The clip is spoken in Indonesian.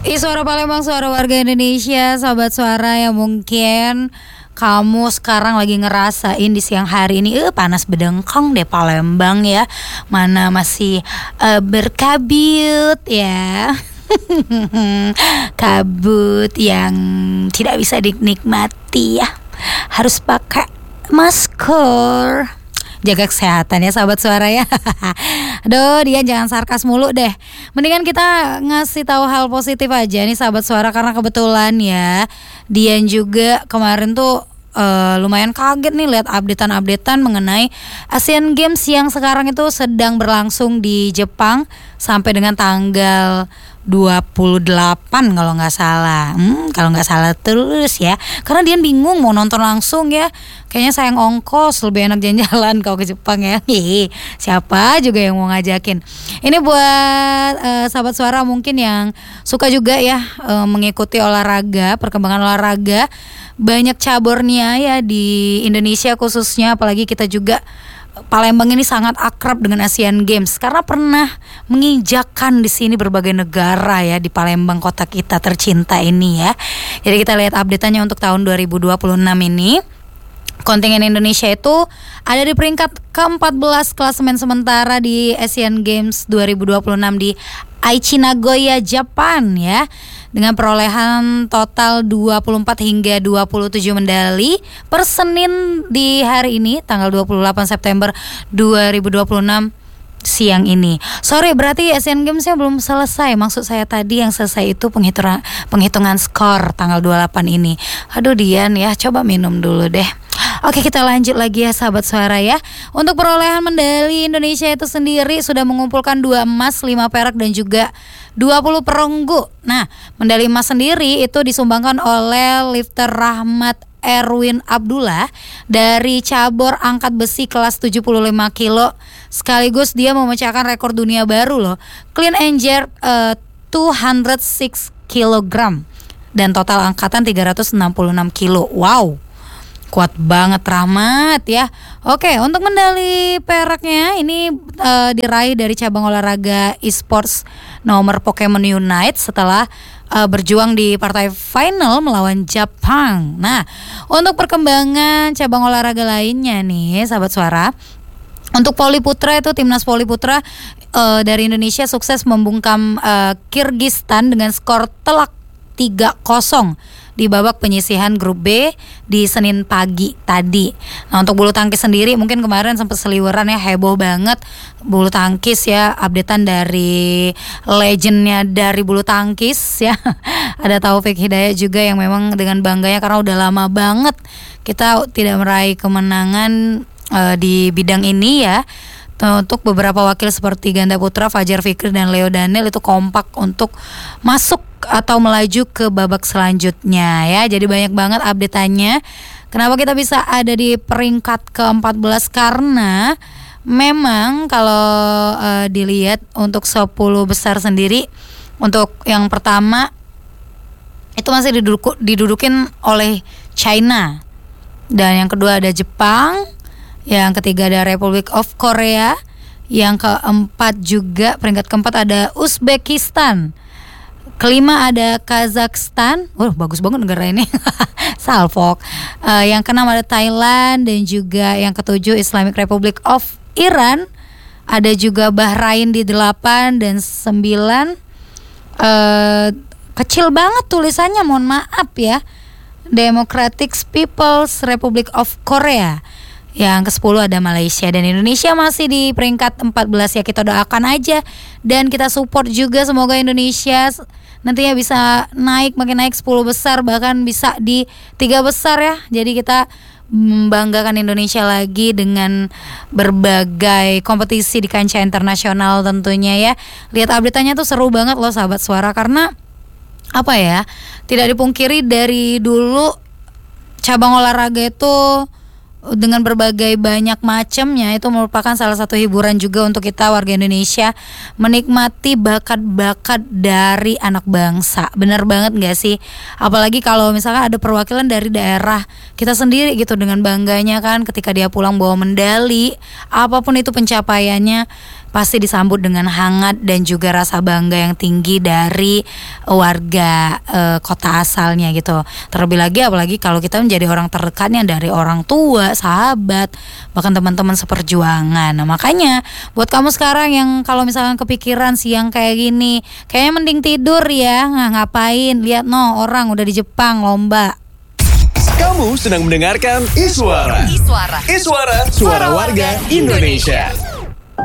Suara Palembang, suara warga Indonesia, sahabat suara yang mungkin kamu sekarang lagi ngerasain di siang hari ini panas bedengkong deh Palembang ya. Mana masih berkabut ya. Kabut yang tidak bisa dinikmati ya. Harus pakai masker. Jaga kesehatan ya sahabat suara ya. Aduh, Dian jangan sarkas mulu deh. Mendingan kita ngasih tahu hal positif aja nih sahabat suara, karena kebetulan ya Dian juga kemarin tuh lumayan kaget nih lihat updatean mengenai Asian Games yang sekarang itu sedang berlangsung di Jepang sampai dengan tanggal 28 kalau nggak salah. Kalau nggak salah terus ya. Karena dia bingung mau nonton langsung ya. Kayaknya sayang ongkos, lebih enak jalan-jalan kalau ke Jepang ya. Siapa juga yang mau ngajakin. Ini buat sahabat suara mungkin yang suka juga ya mengikuti olahraga, perkembangan olahraga. Banyak cabornya ya di Indonesia khususnya, apalagi kita juga Palembang ini sangat akrab dengan Asian Games karena pernah menginjakan di sini berbagai negara ya di Palembang kota kita tercinta ini ya. Jadi kita lihat update-nya untuk tahun 2026 ini. Kontingen Indonesia itu ada di peringkat ke-14 klasemen sementara di Asian Games 2026 di Aichi Nagoya, Jepang ya. Dengan perolehan total 24 hingga 27 medali per Senin di hari ini tanggal 28 September 2026 siang ini. Sorry, berarti Asian Games-nya belum selesai. Maksud saya tadi yang selesai itu penghitungan skor tanggal 28 ini. Aduh Dian ya, coba minum dulu deh. Oke, kita lanjut lagi ya sahabat suara ya. Untuk perolehan medali Indonesia itu sendiri sudah mengumpulkan 2 emas, 5 perak dan juga 20 perunggu. Nah, medali emas sendiri itu disumbangkan oleh lifter Rahmat Erwin Abdullah dari cabur angkat besi kelas 75 kilo. Sekaligus dia memecahkan rekor dunia baru loh. Clean and jerk 206 kg dan total angkatan 366 kilo. Wow. Kuat banget Rahmat ya. Oke, untuk medali peraknya ini diraih dari cabang olahraga e-sports nomor Pokemon Unite setelah berjuang di partai final melawan Jepang. Nah, untuk perkembangan cabang olahraga lainnya nih sahabat suara, untuk voli putra itu timnas voli putra dari Indonesia sukses membungkam Kirgistan dengan skor telak 3-0 di babak penyisihan grup B di Senin pagi tadi. Nah, untuk bulu tangkis sendiri mungkin kemarin sempat seliweran ya, heboh banget bulu tangkis ya, updatean dari legendnya dari bulu tangkis ya. Ada Taufik Hidayat juga yang memang dengan bangganya karena udah lama banget kita tidak meraih kemenangan di bidang ini ya. Untuk beberapa wakil seperti ganda putra Fajar Fikri dan Leo Daniel itu kompak untuk masuk atau melaju ke babak selanjutnya ya. Jadi banyak banget update-nya. Kenapa kita bisa ada di peringkat ke-14? Karena memang kalau dilihat untuk 10 besar sendiri, untuk yang pertama itu masih didudukin oleh China. Dan yang kedua ada Jepang, yang ketiga ada Republic of Korea, yang keempat juga peringkat keempat ada Uzbekistan, kelima ada Kazakhstan, bagus banget negara ini, Salfok, yang keenam ada Thailand, dan juga yang ketujuh Islamic Republic of Iran, ada juga Bahrain di 8 dan 9, kecil banget tulisannya, mohon maaf ya, Democratic People's Republic of Korea. Yang ke-10 ada Malaysia, dan Indonesia masih di peringkat 14 ya. Kita doakan aja dan kita support juga, semoga Indonesia nantinya bisa makin naik 10 besar, bahkan bisa di 3 besar ya. Jadi kita membanggakan Indonesia lagi dengan berbagai kompetisi di kancah internasional tentunya ya. Lihat update-nya tuh seru banget loh sahabat suara, karena apa ya, tidak dipungkiri dari dulu cabang olahraga itu dengan berbagai banyak macamnya itu merupakan salah satu hiburan juga untuk kita warga Indonesia menikmati bakat-bakat dari anak bangsa. Benar banget gak sih? Apalagi kalau misalkan ada perwakilan dari daerah kita sendiri gitu, dengan bangganya kan ketika dia pulang bawa medali, apapun itu pencapaiannya, pasti disambut dengan hangat dan juga rasa bangga yang tinggi dari warga kota asalnya gitu. Terlebih lagi apalagi kalau kita menjadi orang terdekatnya dari orang tua, sahabat, bahkan teman-teman seperjuangan. Nah makanya buat kamu sekarang yang kalau misalkan kepikiran siang kayak gini, kayaknya mending tidur ya. Nah, ngapain? Lihat orang udah di Jepang lomba. Kamu sedang mendengarkan Iswara. Iswara, suara warga Indonesia.